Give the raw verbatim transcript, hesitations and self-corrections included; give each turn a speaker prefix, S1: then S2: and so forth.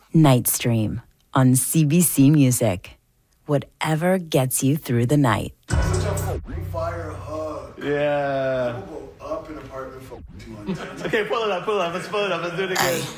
S1: Nightstream on C B C Music. Whatever gets you through the night.
S2: Fire hug.
S3: Yeah.
S2: We'll go up in apartment for two hundred.
S3: Okay, pull it up, pull it up. Let's pull it up. Let's do it again.